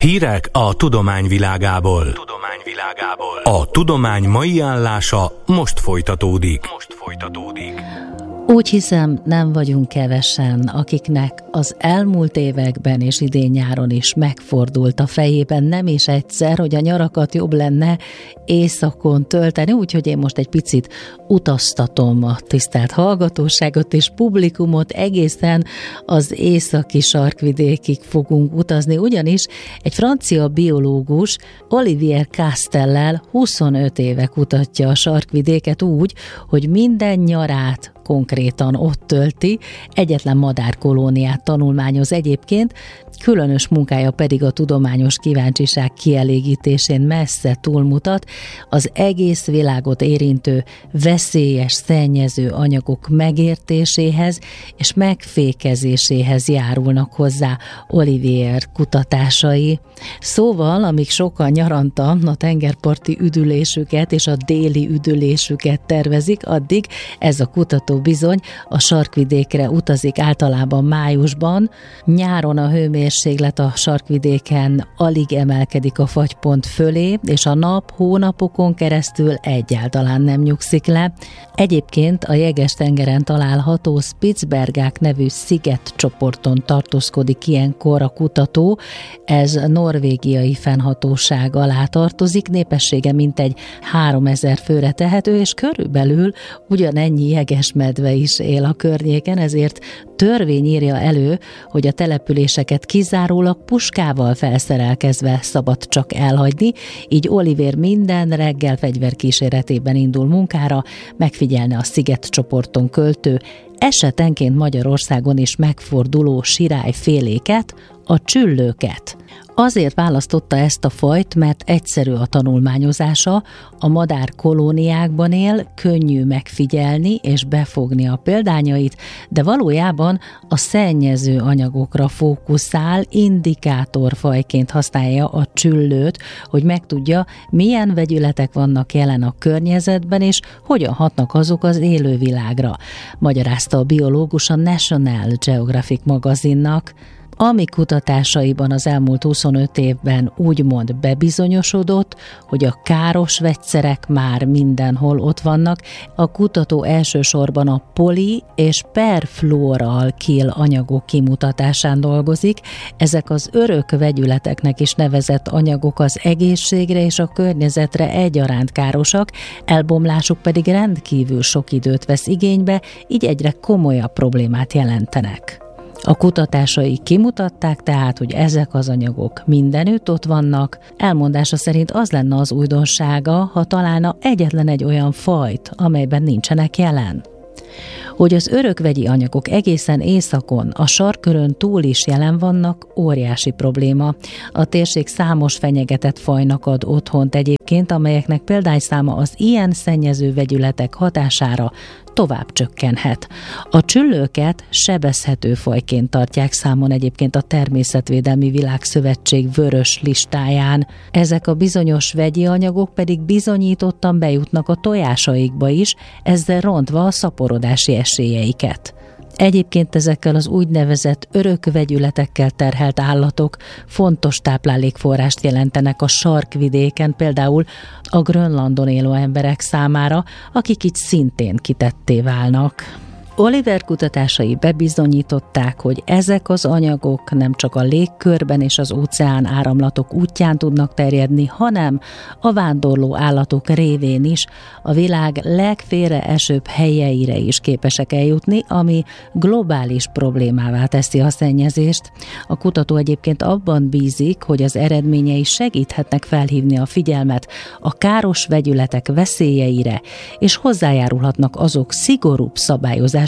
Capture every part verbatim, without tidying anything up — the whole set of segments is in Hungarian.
Hírek a tudomány világából. Tudomány világából. A tudomány mai állása most folytatódik. Most folytatódik. Úgy hiszem, nem vagyunk kevesen, akiknek az elmúlt években és idén nyáron is megfordult a fejében nem is egyszer, hogy a nyarakat jobb lenne éjszakon tölteni, úgyhogy én most egy picit utaztatom a tisztelt hallgatóságot és publikumot, egészen az északi sarkvidékig fogunk utazni, ugyanis egy francia biológus, Olivier Castellel huszonöt éve kutatja a sarkvidéket úgy, hogy minden nyarát konkrétan ott tölti, egyetlen madárkolóniát tanulmányoz egyébként, különös munkája pedig a tudományos kíváncsiság kielégítésén messze túlmutat, az egész világot érintő veszélyes, szennyező anyagok megértéséhez és megfékezéséhez járulnak hozzá Olivier kutatásai. Szóval, amíg sokan nyaranta a tengerparti üdülésüket és a déli üdülésüket tervezik, addig ez a kutató bizony a sarkvidékre utazik általában májusban. Nyáron a hőmérséklet a sarkvidéken alig emelkedik a fagypont fölé, és a nap hónapokon keresztül egyáltalán nem nyugszik le. Egyébként a Jeges-tengeren található Spitsbergák nevű szigetcsoporton tartózkodik ilyenkor a kutató, ez norvégiai fennhatóság alá tartozik, népessége mintegy háromezer főre tehető, és körülbelül ugyanennyi jegesmedve is él a környéken, ezért törvény írja elő, hogy a településeket kizárólag puskával felszerelkezve szabad csak elhagyni, így Olivier minden reggel fegyverkíséretében indul munkára, megfigyelne a szigetcsoporton költő, esetenként Magyarországon is megforduló sirályféléket, a csüllőket. Azért választotta ezt a fajt, mert egyszerű a tanulmányozása, a madár kolóniákban él, könnyű megfigyelni és befogni a példányait, de valójában a szennyező anyagokra fókuszál, indikátorfajként használja a csüllőt, hogy megtudja, milyen vegyületek vannak jelen a környezetben, és hogyan hatnak azok az élővilágra, magyarázta a biológus a National Geographic magazinnak. Ami kutatásaiban az elmúlt huszonöt évben úgymond bebizonyosodott, hogy a káros vegyszerek már mindenhol ott vannak, a kutató elsősorban a poli- és perfluoralkil anyagok kimutatásán dolgozik. Ezek az örök vegyületeknek is nevezett anyagok az egészségre és a környezetre egyaránt károsak, elbomlásuk pedig rendkívül sok időt vesz igénybe, így egyre komolyabb problémát jelentenek. A kutatásai kimutatták tehát, hogy ezek az anyagok mindenütt ott vannak. Elmondása szerint az lenne az újdonsága, ha találna egyetlen egy olyan fajt, amelyben nincsenek jelen. Hogy az örökvegyi anyagok egészen északon, a sarkkörön túl is jelen vannak, óriási probléma. A térség számos fenyegetett fajnak ad otthont egyébként, amelyeknek példányszáma az ilyen szennyező vegyületek hatására tovább csökkenhet. A csüllőket sebezhető fajként tartják számon egyébként a Természetvédelmi Világszövetség vörös listáján. Ezek a bizonyos vegyi anyagok pedig bizonyítottan bejutnak a tojásaikba is, ezzel rontva a szaporodási esélyeiket. Egyébként ezekkel az úgynevezett örök vegyületekkel terhelt állatok fontos táplálékforrást jelentenek a sarkvidéken, például a Grönlandon élő emberek számára, akik így szintén kitetté válnak. Olivier kutatásai bebizonyították, hogy ezek az anyagok nem csak a légkörben és az óceán áramlatok útján tudnak terjedni, hanem a vándorló állatok révén is a világ legfélreesőbb helyeire is képesek eljutni, ami globális problémává teszi a szennyezést. A kutató egyébként abban bízik, hogy az eredményei segíthetnek felhívni a figyelmet a káros vegyületek veszélyeire, és hozzájárulhatnak azok szigorúbb szabályozásához,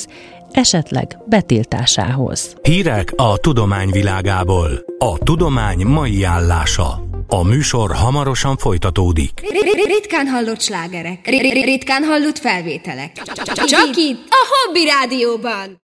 esetleg betiltásához. Hírek a tudomány világából. A tudomány mai állása. A műsor hamarosan folytatódik. Ritkán hallott slágerek. Ritkán hallott felvételek. Csak itt a Hobby Rádióban.